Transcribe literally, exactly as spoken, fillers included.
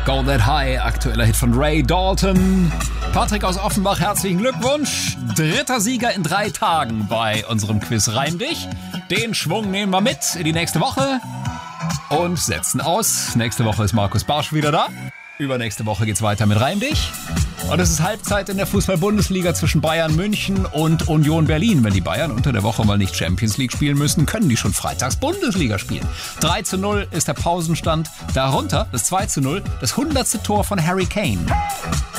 Go That High, aktueller Hit von Ray Dalton. Patrick aus Offenbach, herzlichen Glückwunsch. Dritter Sieger in drei Tagen bei unserem Quiz Reim dich. Den Schwung nehmen wir mit in die nächste Woche und setzen aus. Nächste Woche ist Markus Barsch wieder da. Übernächste Woche geht's weiter mit Reim dich. Und es ist Halbzeit in der Fußball-Bundesliga zwischen Bayern München und Union Berlin. Wenn die Bayern unter der Woche mal nicht Champions League spielen müssen, können die schon freitags Bundesliga spielen. drei zu null ist der Pausenstand. Darunter das zwei zu null, das hundertste Tor von Harry Kane.